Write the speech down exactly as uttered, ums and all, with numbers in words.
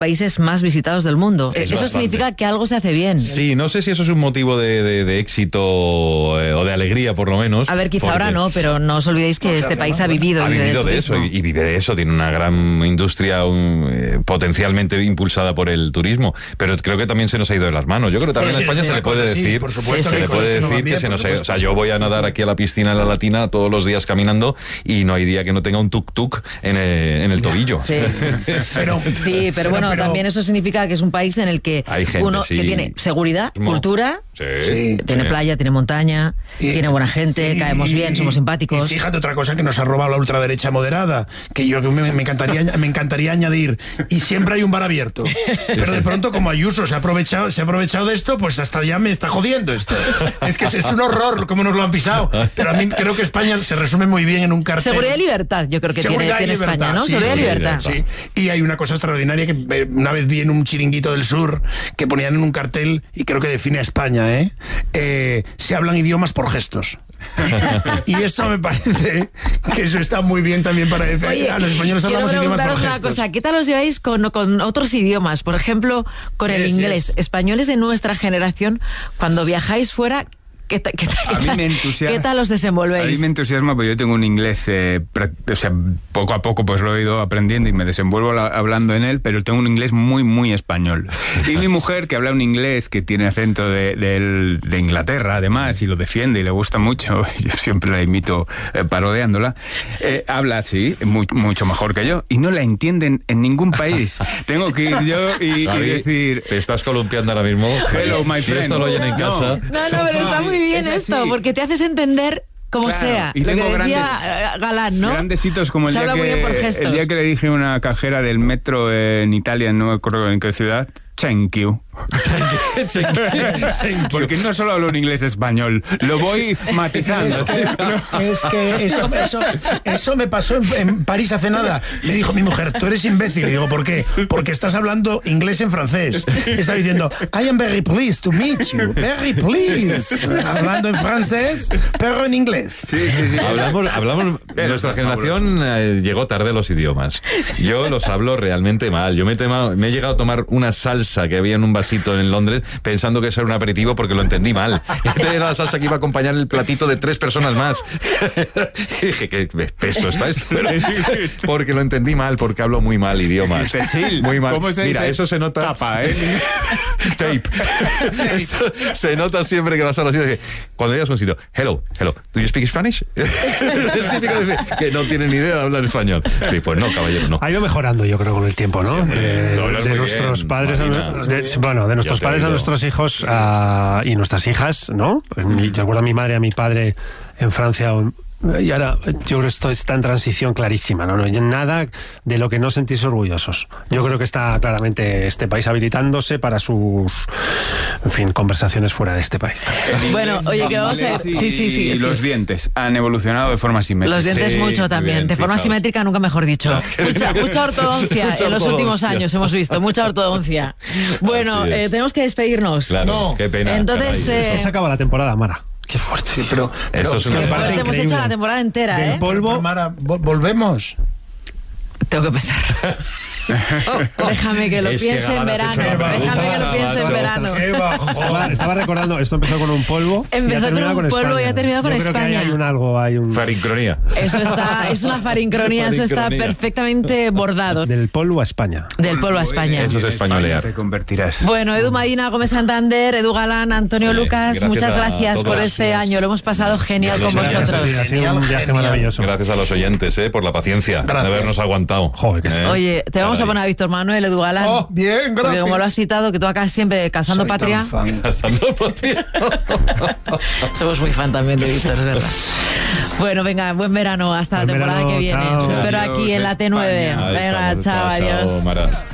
países más visitados del mundo. Es eso bastante. significa que algo se hace bien. Sí, no sé si eso es un motivo de, de, de éxito eh, o de alegría, por lo menos. A ver, quizá porque ahora no, pero no os olvidéis que No, este se hace país mal, ha vivido, ha vive vivido del de eso turismo. y, y vive de eso, tiene una gran industria un, eh, potencialmente impulsada por el turismo, pero creo que también se nos ha ido de las manos. Yo creo que también Sí, a España sí, se sí, le puede pues sí, decir, por supuesto se que le sí, puede sí, no decir va que bien, se por nos ha ido. O sea, supuesto. yo voy a nadar aquí a la piscina en la Latina todos los días caminando y no hay día que no tenga un tuk-tuk en el, en el tobillo. Sí. Pero, Sí, pero bueno, pero- también eso significa que es un país en el que Hay gente, uno sí. que tiene seguridad, Mo- cultura, Sí, Sí. tiene sí. playa, tiene montaña, Y- tiene buena gente, y- caemos bien, somos y- simpáticos. Y fíjate otra cosa que nos ha robado la ultraderecha moderada, que yo que me, me encantaría me encantaría añadir, y siempre hay un bar abierto. Pero de pronto como Ayuso se ha aprovechado, se ha aprovechado de esto, pues hasta ya me está jodiendo esto. Es que es, es un horror cómo nos lo han pisado. Pero a mí creo que España se resume muy bien en un cartel. Seguridad y libertad, yo creo que tiene, Seguridad y tiene libertad, España, ¿no? sí, Seguridad y sí, libertad. sí. Y hay una cosa extraordinaria que eh, una vez vi en un chiringuito del sur que ponían en un cartel, y creo que define a España, ¿eh? Eh, se hablan idiomas por gestos. Y esto me parece que eso está muy bien también para decir, Oye, a los españoles quiero hablamos idiomas por preguntaros una gestos. cosa, ¿qué tal os lleváis con, con otros idiomas? Por ejemplo, con el Yes, inglés. yes. Españoles de nuestra generación, cuando viajáis fuera, ¿qué, ta- qué, ta- A qué mí tal- me entusiasma. ¿qué tal os A mí desenvolvéis? me entusiasma porque yo tengo un inglés, eh, pra- o sea, poco a poco pues lo he ido aprendiendo y me desenvuelvo la- hablando en él, pero tengo un inglés muy, muy español. Y mi mujer, que habla un inglés que tiene acento de, del- de Inglaterra, además, y lo defiende y le gusta mucho, yo siempre la imito eh, parodiándola, eh, habla así, mu- mucho mejor que yo, y no la entienden en ningún país. Tengo que ir yo y, y Javi, decir... te estás columpiando ahora mismo. Hello, my Si friend. esto lo oyen en No. casa. No, no, pero está Sí, muy bien es así. esto, porque te haces entender como Claro, sea. y Lo tengo que decía grandes- eh, Galán, ¿no? Grandes hitos como el Se día, habla muy bien por que, gestos. el día que le dije a una cajera del metro en Italia, no me acuerdo en qué ciudad, thank you. Porque no solo hablo en inglés español, lo voy matizando. Es que, es que eso, eso, eso me pasó en, en París hace nada. Me dijo mi mujer, tú eres imbécil. Y digo, ¿por qué? Porque estás hablando inglés en francés. Está diciendo, I am very pleased to meet you. Very pleased. Hablando en francés, pero en inglés. Sí, sí, sí. Hablamos, hablamos nuestra generación eh, llegó tarde a los idiomas. Yo los hablo realmente mal. Yo me, he tema- me he llegado a tomar una salsa que había en un vasito en Londres pensando que eso era un aperitivo porque lo entendí mal. Entonces era la salsa que iba a acompañar el platito de tres personas más. Y dije, qué espeso está esto. Pero- porque lo entendí mal, porque hablo muy mal idiomas. Techil. Muy mal. ¿Cómo se Mira, dice? eso se nota. Tapa, ¿eh? Tape. Eso se nota siempre que vas a los sitios. Cuando llegas a un sitio, hello, hello, ¿do you speak Spanish? El típico dice que no tiene ni idea de hablar español. Y pues no, caballero, no. Ha ido mejorando, yo creo, con el tiempo, ¿no? Sí, de tú hablas de muy nuestros bien, padres, a, Marina. de- bueno, de nuestros Yo te padres a oigo. nuestros hijos a- y nuestras hijas, ¿no? Mi- Yo recuerdo a mi madre, a mi padre en Francia. Y ahora yo creo que esto está en transición clarísima, ¿no? No hay nada de lo que no sentís orgullosos. Yo creo que está claramente este país habilitándose para sus, en fin, conversaciones fuera de este país. El Bueno, inglés, oye, que el vamos a inglés ver. Sí, sí, sí, Y es que- los dientes han evolucionado de forma simétrica. Los dientes Sí, mucho muy también, bien, de forma fijaos. simétrica nunca mejor dicho. Mucha, mucha ortodoncia Mucha en los últimos ortodoncia. años hemos visto, mucha ortodoncia. Bueno, Así es. eh, tenemos que despedirnos. Claro, No. qué pena. Entonces, caray. eh, Ya se acaba la temporada, Mara. Qué fuerte. Sí, pero, pero Eso es que una me locura. parece te hemos increíble. hecho la temporada entera, Del ¿eh? polvo, Mara, vol- volvemos. Tengo que pensar. Déjame que lo Es que piense en Galán has verano. hecho una Déjame que lo pregunta, piense en macho. verano. Qué bajón. Estaba, estaba recordando, esto empezó con un polvo. y ha Empezó con terminado un polvo y ha terminado con Yo creo que ahí España. hay un algo, hay un... Farincronía. Eso está, es una farincronía, eso está Farincronía. perfectamente bordado. Del polvo a España. Del polvo a España. Eso es españolear. Te convertirás. Bueno, Edu Madina, Gómez Santander, Edu Galán, Antonio Vale, Lucas, gracias muchas a gracias todos. por este año. Lo hemos pasado genial con Gracias a ti, vosotros. Ha sido un viaje Genial. maravilloso. Gracias a los oyentes, eh, por la paciencia Gracias. de habernos aguantado. Joder, que sí. Eh, Oye, te vamos a caray. poner a Víctor Manuel, Edu Galán. Oh, bien, Porque gracias. como lo has citado, que tú acá siempre calzando Soy tan patria. fan. Calzando patria. Somos muy fan también de Víctor, es verdad. Bueno, venga, buen verano, hasta la Buen temporada verano, que viene. chao. Os espero Adiós, aquí en la T nueve. España. Ay, Venga, chao, chao, adiós. Mara.